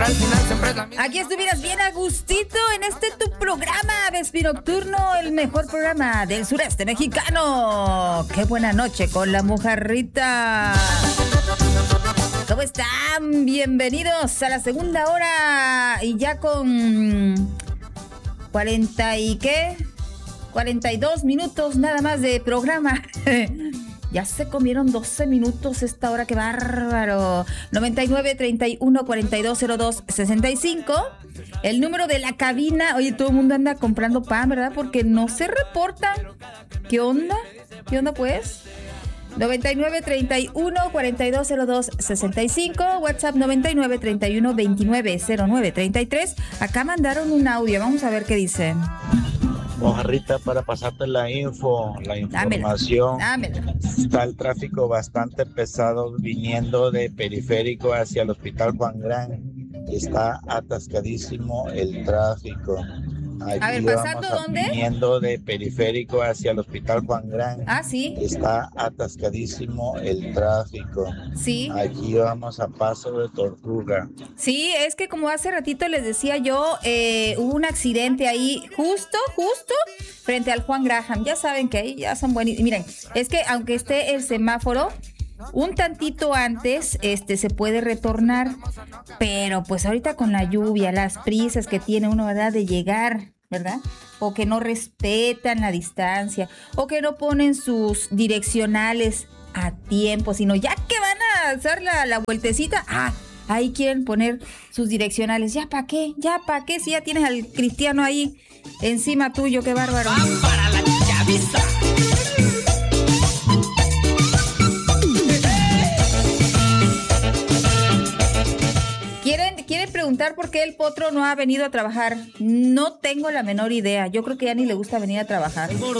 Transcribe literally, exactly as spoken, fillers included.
Pero al final siempre es la misma. Aquí estuvieras bien a gustito en este tu programa Vestinocturno, el mejor programa del sureste mexicano. Qué buena noche con la mojarrita. ¿Cómo están? Bienvenidos a la segunda hora y ya con cuarenta y qué, cuarenta y dos minutos nada más de programa. Ya se comieron doce minutos esta hora, qué bárbaro. noventa y nueve, treinta y uno, cuarenta y dos, cero dos, sesenta y cinco. El número de la cabina. Oye, todo el mundo anda comprando pan, ¿verdad? Porque no se reportan. ¿Qué onda? ¿Qué onda, pues? noventa y nueve, treinta y uno, cuarenta y dos, cero dos, sesenta y cinco. WhatsApp noventa y nueve, treinta y uno, veintinueve, cero nueve, treinta y tres. Acá mandaron un audio. Vamos a ver qué dicen. Mojarrita, para pasarte la info, la información. Dámela, dámela. Está el tráfico bastante pesado viniendo de Periférico hacia el Hospital Juan Gran. Está atascadísimo el tráfico. Aquí a ver, ¿pasando vamos a, dónde? Viniendo de Periférico hacia el Hospital Juan Gran. Ah, sí. Está atascadísimo el tráfico. Sí. Aquí vamos a paso de tortuga. Sí, es que como hace ratito les decía yo, eh, hubo un accidente ahí justo, justo frente al Juan Graham. Ya saben que ahí ya son buenísimos. Miren, es que aunque esté el semáforo, un tantito antes este se puede retornar, pero pues ahorita con la lluvia, las prisas que tiene uno, ¿verdad?, de llegar, ¿verdad? O que no respetan la distancia, o que no ponen sus direccionales a tiempo, sino ya que van a hacer la, la vueltecita, ah, ahí quieren poner sus direccionales. ¿Ya para qué? ¿Ya para qué? Si ya tienes al cristiano ahí encima tuyo, qué bárbaro. Para la chaviza. ¿Quieren, ¿Quieren preguntar por qué el potro no ha venido a trabajar? No tengo la menor idea. Yo creo que ya ni le gusta venir a trabajar.